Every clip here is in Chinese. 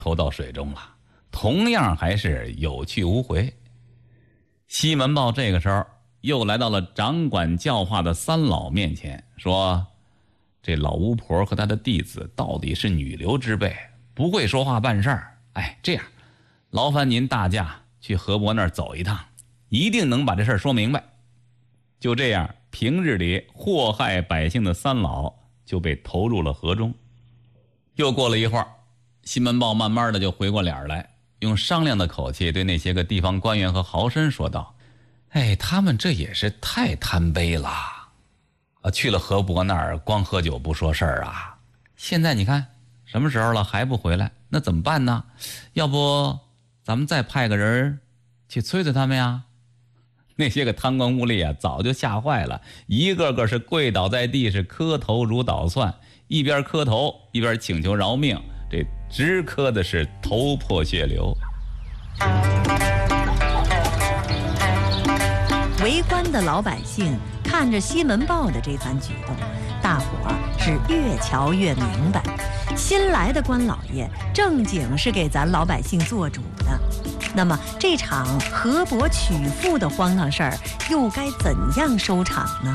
投到水中了，同样还是有去无回。西门豹这个时候又来到了掌管教化的三老面前，说这老巫婆和她的弟子到底是女流之辈，不会说话办事儿。这样劳烦您大驾去河伯那儿走一趟，一定能把这事儿说明白。就这样，平日里祸害百姓的三老就被投入了河中。又过了一会儿，西门豹慢慢的就回过脸来，用商量的口气对那些个地方官员和豪绅说道：他们这也是太贪杯了去了河伯那儿光喝酒不说事儿啊，现在你看什么时候了还不回来，那怎么办呢？要不咱们再派个人去催催他们呀？那些个贪官污吏啊，早就吓坏了，一个个是跪倒在地，是磕头如捣蒜，一边磕头一边请求饶命，这直磕的是头破血流。 围观的老百姓看着西门豹的这番举动，大伙儿是越瞧越明白，新来的官老爷正经是给咱老百姓做主的。那么这场河伯取妇的荒唐事儿又该怎样收场呢？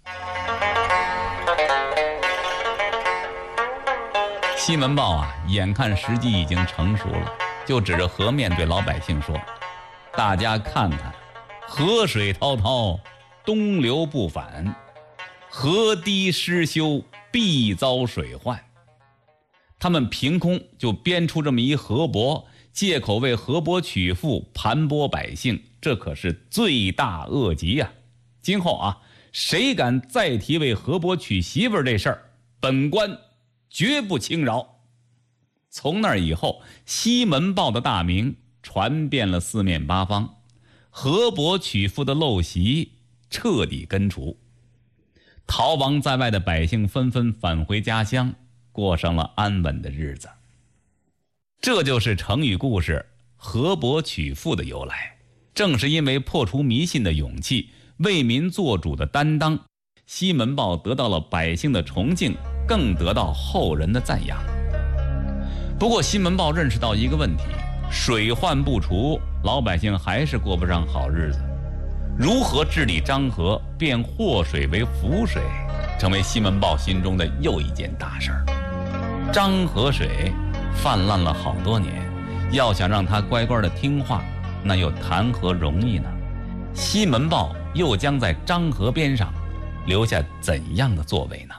西门豹啊，眼看时机已经成熟了，就指着河面对老百姓说：大家看看，河水滔滔，东流不返，河堤失修，必遭水患。他们凭空就编出这么一河伯，借口为河伯取妇，盘剥百姓，这可是罪大恶极呀！今后啊，谁敢再提为河伯娶媳妇这事儿，本官绝不轻饶。从那以后，西门豹的大名传遍了四面八方，河伯娶妇的陋习彻底根除，逃亡在外的百姓纷纷返回家乡，过上了安稳的日子。这就是成语故事河伯娶妇的由来。正是因为破除迷信的勇气，为民做主的担当，西门豹得到了百姓的崇敬，更得到后人的赞扬。不过西门豹认识到一个问题，水患不除，老百姓还是过不上好日子。如何治理漳河，变祸水为福水，成为西门豹心中的又一件大事儿。漳河水泛滥了好多年，要想让它乖乖的听话，那又谈何容易呢？西门豹又将在漳河边上留下怎样的作为呢？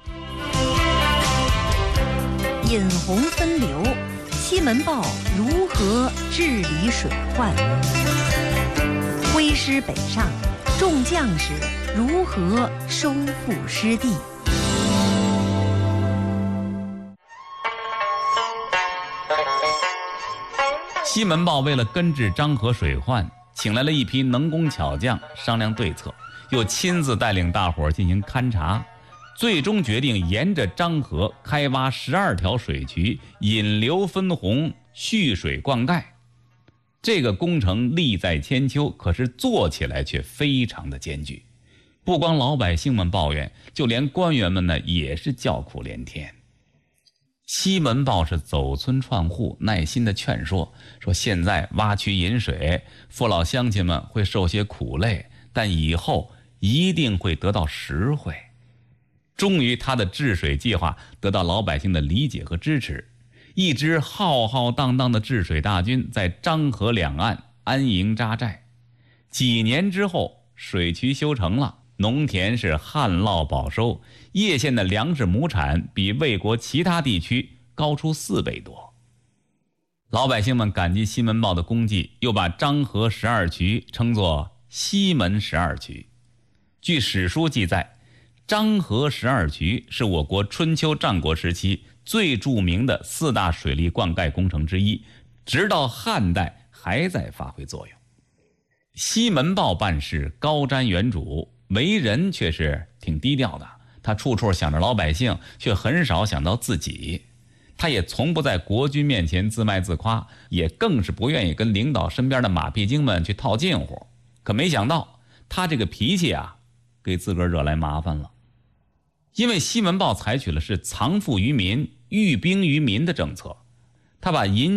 引洪分流，西门豹如何治理水患？挥师北上，众将士如何收复失地？ 西门豹为了根治漳河水患，请来了一批能工巧匠商量对策，又亲自带领大伙进行勘察，最终决定沿着漳河开挖12条水渠，引流分洪，蓄水灌溉。这个工程利在千秋，可是做起来却非常的艰巨。不光老百姓们抱怨，就连官员们呢也是叫苦连天。西门豹是走村串户，耐心的劝说，说现在挖渠引水，父老乡亲们会受些苦累，但以后一定会得到实惠。终于他的治水计划得到老百姓的理解和支持，一支浩浩荡荡的治水大军在漳河两岸安营扎寨。几年之后，水渠修成了，农田是旱涝保收，叶县的粮食亩产比魏国其他地区高出4倍多。老百姓们感激西门豹的功绩，又把漳河12渠称作西门12渠。据史书记载，漳河12渠是我国春秋战国时期最著名的4大水利灌溉工程之一，直到汉代还在发挥作用。西门豹办事高瞻远瞩，为人却是挺低调的，他处处想着老百姓，却很少想到自己。他也从不在国君面前自卖自夸，也更是不愿意跟领导身边的马屁精们去套近乎。可没想到他这个脾气啊，给自个儿惹来麻烦了。因为西门豹采取了是藏富于民、寓兵于民的政策， 他把银